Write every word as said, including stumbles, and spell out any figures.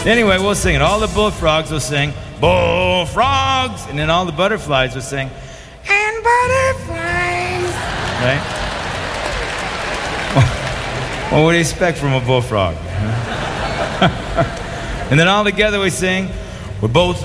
Anyway, we'll sing it. All the bullfrogs will sing, bullfrogs, and then all the butterflies will sing, and butterflies. Right? Well, what do you expect from a bullfrog? And then all together we sing, we're both